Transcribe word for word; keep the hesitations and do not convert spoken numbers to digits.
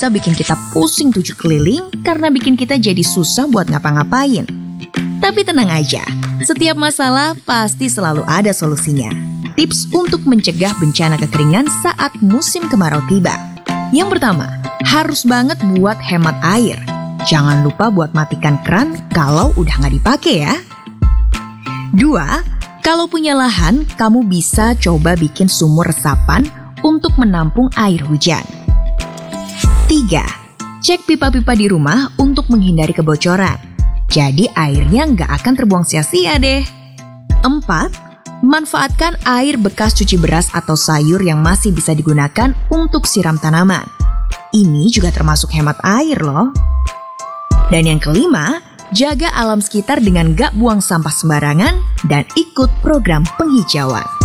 bisa bikin kita pusing tujuh keliling karena bikin kita jadi susah buat ngapa-ngapain. Tapi tenang aja, setiap masalah pasti selalu ada solusinya. Tips untuk mencegah bencana kekeringan saat musim kemarau tiba. Yang pertama, harus banget buat hemat air. Jangan lupa buat matikan keran kalau udah nggak dipakai ya. Dua, kalau punya lahan, kamu bisa coba bikin sumur resapan untuk menampung air hujan. Tiga, cek pipa-pipa di rumah untuk menghindari kebocoran. Jadi airnya nggak akan terbuang sia-sia deh. Empat, manfaatkan air bekas cuci beras atau sayur yang masih bisa digunakan untuk siram tanaman. Ini juga termasuk hemat air loh. Dan yang kelima, jaga alam sekitar dengan nggak buang sampah sembarangan dan ikut program penghijauan.